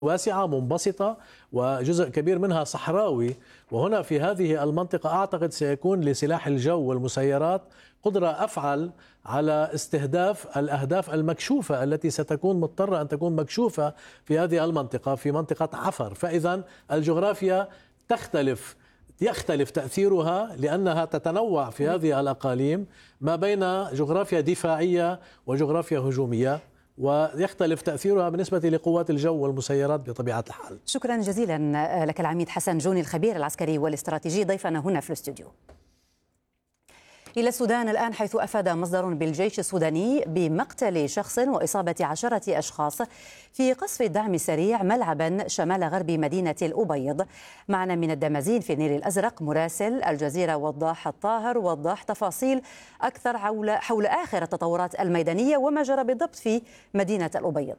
واسعة منبسطة وجزء كبير منها صحراوي. وهنا في هذه المنطقة أعتقد سيكون لسلاح الجو والمسيرات قدرة أفعل على استهداف الأهداف المكشوفة التي ستكون مضطرة أن تكون مكشوفة في هذه المنطقة، في منطقة عفر. فإذا الجغرافيا يختلف تأثيرها لأنها تتنوع في هذه الأقاليم ما بين جغرافيا دفاعية وجغرافيا هجومية، ويختلف تأثيرها بالنسبة لقوات الجو والمسيرات بطبيعة الحال. شكرا جزيلا لك العميد حسن جوني الخبير العسكري والاستراتيجي ضيفنا هنا في الاستوديو. إلى السودان الآن، حيث أفاد مصدر بالجيش السوداني بمقتل شخص وإصابة 10 أشخاص في قصف الدعم السريع ملعبا شمال غرب مدينة الأبيض. معنا من الدمازين في النيل الأزرق مراسل الجزيرة وضاح الطاهر. وضاح تفاصيل أكثر حول آخر التطورات الميدانية وما جرى بالضبط في مدينة الأبيض.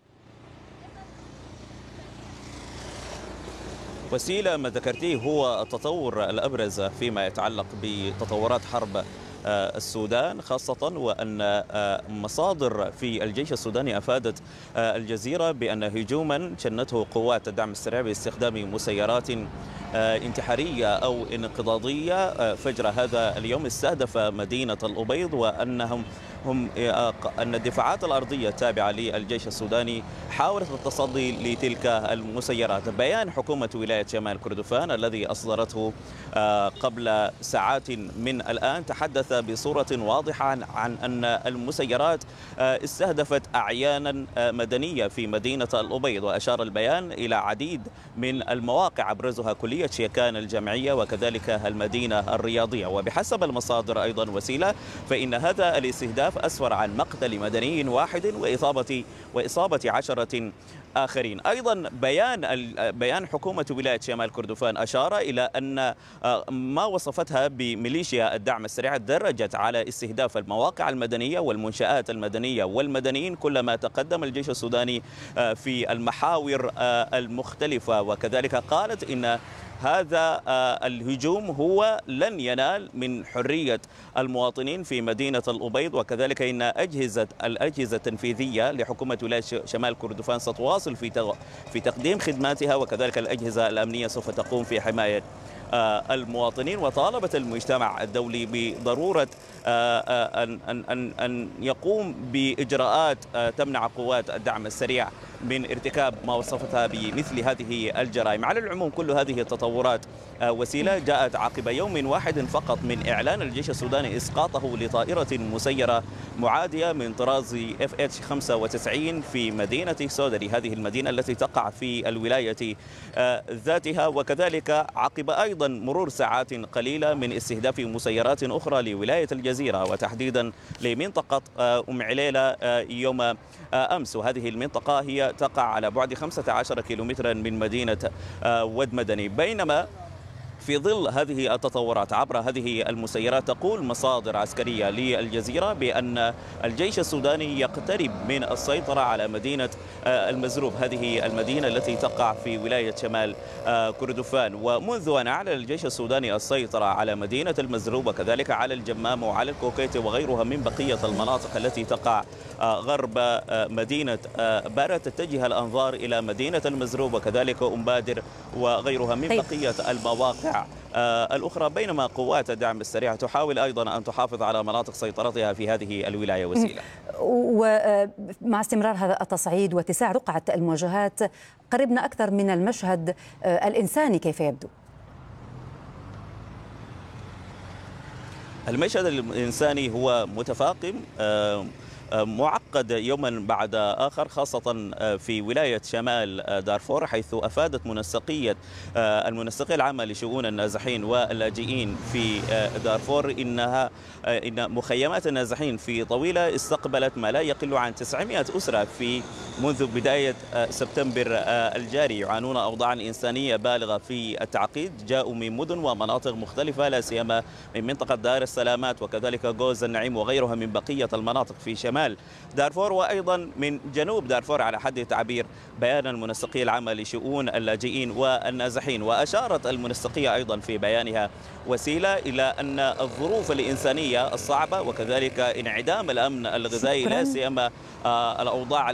وسيلة، ما ذكرتيه هو التطور الأبرز فيما يتعلق بتطورات حرب السودان، خاصة وأن مصادر في الجيش السوداني أفادت الجزيرة بأن هجوما شنته قوات الدعم السريع باستخدام مسيرات انتحارية أو انقضاضية فجر هذا اليوم استهدف مدينة الأبيض، وأن الدفاعات الأرضية التابعة للجيش السوداني حاولت التصدي لتلك المسيرات. بيان حكومة ولاية شمال كردفان الذي أصدرته قبل ساعات من الآن تحدث بصورة واضحة عن أن المسيرات استهدفت أعيانا مدنية في مدينة الأبيض، وأشار البيان إلى عديد من المواقع أبرزها كلية شيكان الجامعية وكذلك المدينة الرياضية. وبحسب المصادر أيضا وسيلة فإن هذا الاستهداف أسفر عن مقتل مدني واحد وإصابة 10 آخرين. أيضا بيان حكومة ولاية شمال كردفان أشار إلى أن ما وصفتها بميليشيا الدعم السريع درجت على استهداف المواقع المدنية والمنشآت المدنية والمدنيين كلما تقدم الجيش السوداني في المحاور المختلفة. وكذلك قالت إن هذا الهجوم هو لن ينال من حرية المواطنين في مدينة الأبيض، وكذلك إن الأجهزة التنفيذية لحكومة ولاية شمال كردفان ستواصل في تقديم خدماتها، وكذلك الأجهزة الأمنية سوف تقوم في حماية المواطنين. وطالبت المجتمع الدولي بضرورة أن يقوم بإجراءات تمنع قوات الدعم السريع من ارتكاب ما وصفتها بمثل هذه الجرائم. على العموم كل هذه التطورات وسيلة جاءت عقب يوم واحد فقط من إعلان الجيش السوداني إسقاطه لطائرة مسيرة معادية من طراز FH-95 في مدينة سودري، هذه المدينة التي تقع في الولاية ذاتها، وكذلك عقب أيضا مرور ساعات قليلة من استهداف مسيرات أخرى لولاية الجزيرة وتحديدا لمنطقة أم عليلة يوم أمس. وهذه المنطقة هي تقع على بعد 15 كيلومترا من مدينة ود مدني. بينما في ظل هذه التطورات عبر هذه المسيرات تقول مصادر عسكرية للجزيرة بأن الجيش السوداني يقترب من السيطرة على مدينة المزروب، هذه المدينة التي تقع في ولاية شمال كردفان. ومنذ أن أعلن الجيش السوداني السيطرة على مدينة المزروب وكذلك على الجمام وعلى الكوكيت وغيرها من بقية المناطق التي تقع غرب مدينة بارة، تتجه الأنظار إلى مدينة المزروب وكذلك أم بادر وغيرها من بقية المواقع الأخرى. بينما قوات الدعم السريع تحاول أيضا أن تحافظ على مناطق سيطرتها في هذه الولاية وسيلة. ومع استمرار هذا التصعيد واتساع رقعة المواجهات قربنا أكثر من المشهد الإنساني، كيف يبدو؟ المشهد الإنساني هو متفاقم معقد يوما بعد آخر، خاصة في ولاية شمال دارفور، حيث أفادت المنسقية العامة لشؤون النازحين واللاجئين في دارفور إن مخيمات النازحين في طويلة استقبلت ما لا يقل عن 900 أسرة منذ بداية سبتمبر الجاري، يعانون أوضاعا إنسانية بالغة في التعقيد. جاءوا من مدن ومناطق مختلفة لا سيما من منطقة دار السلامات وكذلك جوز النعيم وغيرها من بقية المناطق في شمال دارفور، وأيضا من جنوب دارفور على حد تعبير بيان المنسقية العامة لشؤون اللاجئين والنازحين. وأشارت المنسقية أيضا في بيانها وسيلة إلى أن الظروف الإنسانية الصعبة وكذلك انعدام الأمن الغذائي لا سيما الأوضاع الأمنية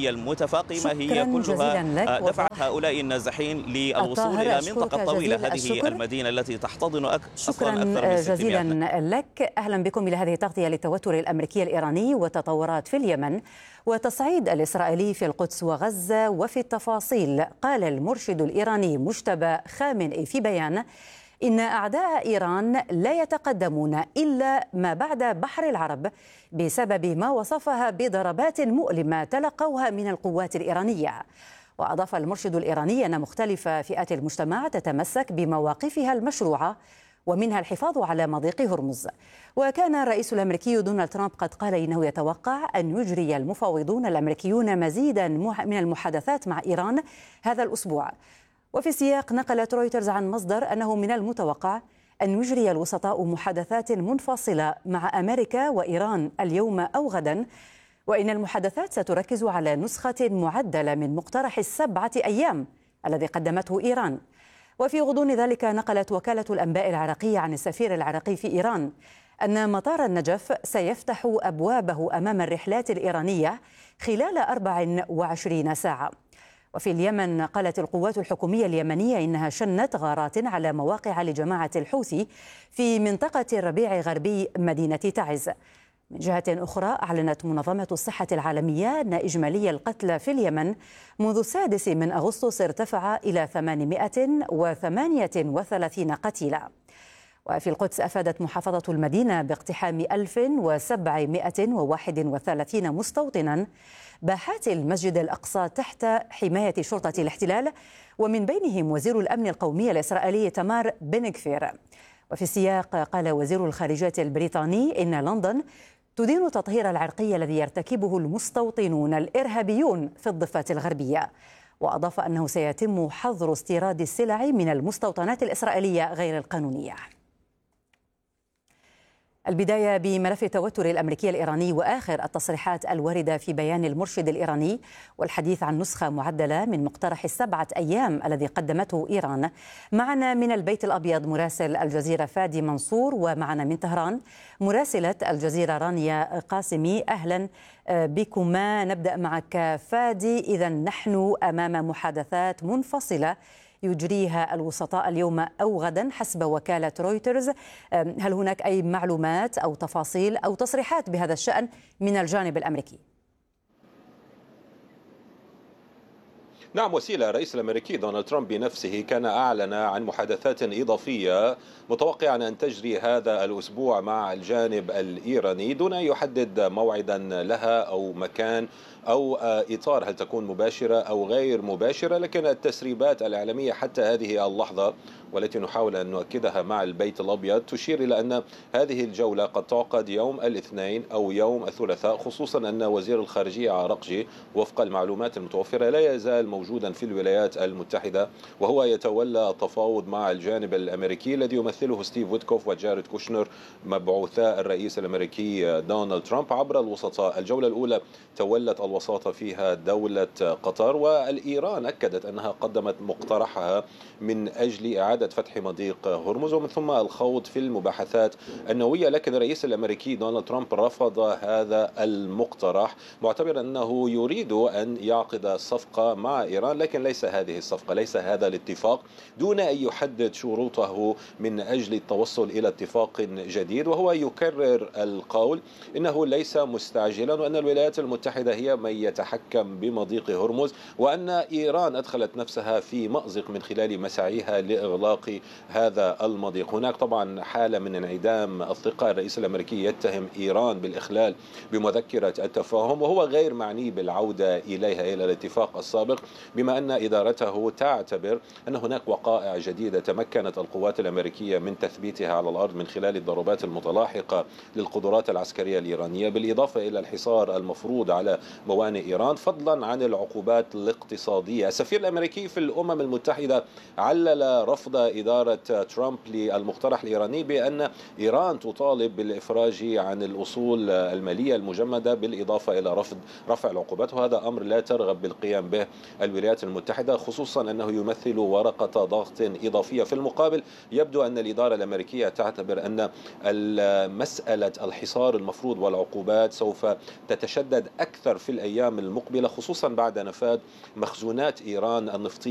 العربية المتفاقمة هي كلها دفعت هؤلاء النازحين للوصول إلى منطقة طويلة، هذه المدينة التي تحتضن أصلا أكثر من 600 جزيلا لك. أهلا بكم إلى هذه التغطية للتوتر الأمريكي الإيراني وتطورات في اليمن وتصعيد الإسرائيلي في القدس وغزة. وفي التفاصيل قال المرشد الإيراني مجتبى خامنئي في بيان إن أعداء إيران لا يتقدمون إلا ما بعد بحر العرب بسبب ما وصفها بضربات مؤلمة تلقوها من القوات الإيرانية. وأضاف المرشد الإيراني أن مختلف فئات المجتمع تتمسك بمواقفها المشروعة ومنها الحفاظ على مضيق هرمز. وكان الرئيس الأمريكي دونالد ترامب قد قال إنه يتوقع أن يجري المفاوضون الأمريكيون مزيدا من المحادثات مع إيران هذا الأسبوع. وفي سياق نقلت رويترز عن مصدر أنه من المتوقع أن يجري الوسطاء محادثات منفصلة مع أمريكا وإيران اليوم أو غدا، وإن المحادثات ستركز على نسخة معدلة من مقترح 7 أيام الذي قدمته إيران. وفي غضون ذلك نقلت وكالة الأنباء العراقية عن السفير العراقي في إيران أن مطار النجف سيفتح أبوابه أمام الرحلات الإيرانية خلال 24 ساعة. وفي اليمن قالت القوات الحكومية اليمنية إنها شنت غارات على مواقع لجماعة الحوثي في منطقة الربيع غربي مدينة تعز. من جهة أخرى أعلنت منظمة الصحة العالمية أن إجمالي القتلى في اليمن منذ 6 أغسطس ارتفع إلى 838 قتيلا. وفي القدس أفادت محافظة المدينة باقتحام 1731 مستوطنا باحات المسجد الأقصى تحت حماية شرطة الاحتلال، ومن بينهم وزير الأمن القومي الإسرائيلي تمار بن غفير. وفي السياق قال وزير الخارجية البريطاني إن لندن تدين التطهير العرقي الذي يرتكبه المستوطنون الإرهابيون في الضفة الغربية. وأضاف أنه سيتم حظر استيراد السلع من المستوطنات الإسرائيلية غير القانونية. البداية بملف التوتر الأمريكي الإيراني وآخر التصريحات الواردة في بيان المرشد الإيراني والحديث عن نسخة معدلة من مقترح 7 أيام الذي قدمته إيران. معنا من البيت الأبيض مراسل الجزيرة فادي منصور، ومعنا من طهران مراسلة الجزيرة رانيا قاسمي. أهلا بكما. نبدأ معك فادي. إذا نحن أمام محادثات منفصلة يجريها الوسطاء اليوم أو غدا حسب وكالة رويترز. هل هناك أي معلومات أو تفاصيل أو تصريحات بهذا الشأن من الجانب الأمريكي؟ نعم وسيلة، الرئيس الأمريكي دونالد ترامب بنفسه كان أعلن عن محادثات إضافية متوقعا أن تجري هذا الأسبوع مع الجانب الإيراني دون أن يحدد موعدا لها أو مكان أو إطار، هل تكون مباشرة أو غير مباشرة. لكن التسريبات الإعلامية حتى هذه اللحظة والتي نحاول أن نؤكدها مع البيت الأبيض تشير إلى أن هذه الجولة قد تعقد يوم الاثنين أو يوم الثلاثاء، خصوصا أن وزير الخارجية عراقجي وفق المعلومات المتوفرة لا يزال موجودا في الولايات المتحدة، وهو يتولى التفاوض مع الجانب الأمريكي الذي يمثله ستيف ويتكوف وجاريد كوشنر مبعوثا الرئيس الأمريكي دونالد ترامب عبر الوسطاء. الجولة الأولى تولت الوساطة فيها دولة قطر، والإيران أكدت أنها قدمت مقترحها من أجل إعادة فتح مضيق هرمز ومن ثم الخوض في المباحثات النووية. لكن الرئيس الأمريكي دونالد ترامب رفض هذا المقترح معتبرا أنه يريد أن يعقد صفقة مع إيران، لكن ليس هذه الصفقة، ليس هذا الاتفاق، دون أن يحدد شروطه من أجل التوصل إلى اتفاق جديد. وهو يكرر القول إنه ليس مستعجلا، وأن الولايات المتحدة هي من يتحكم بمضيق هرمز، وأن إيران أدخلت نفسها في مأزق من خلال مساعيها لإغلاق هذا المضيق. هناك طبعا حالة من انعدام الثقة. الرئيس الأمريكي يتهم إيران بالإخلال بمذكرة التفاهم، وهو غير معني بالعودة إليها إلى الاتفاق السابق، بما أن إدارته تعتبر أن هناك وقائع جديدة تمكنت القوات الأمريكية من تثبيتها على الأرض من خلال الضربات المتلاحقة للقدرات العسكرية الإيرانية، بالإضافة إلى الحصار المفروض على موانئ إيران، فضلا عن العقوبات الاقتصادية. السفير الأمريكي في الأمم المتحدة علل رفض إدارة ترامب للمقترح الإيراني بأن إيران تطالب بالإفراج عن الأصول المالية المجمدة، بالإضافة إلى رفع العقوبات، وهذا أمر لا ترغب بالقيام به الولايات المتحدة، خصوصا أنه يمثل ورقة ضغط إضافية. في المقابل يبدو أن الإدارة الأمريكية تعتبر أن مسألة الحصار المفروض والعقوبات سوف تتشدد أكثر في الأيام المقبلة، خصوصا بعد نفاذ مخزونات إيران النفطية